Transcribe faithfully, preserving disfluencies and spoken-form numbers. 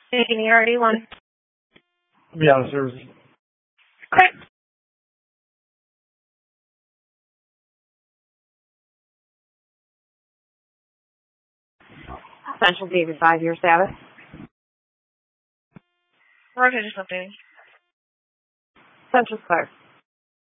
Taking E R D one. Be out of service. Okay. Central David five, your status. Roger, just updating. Central Square.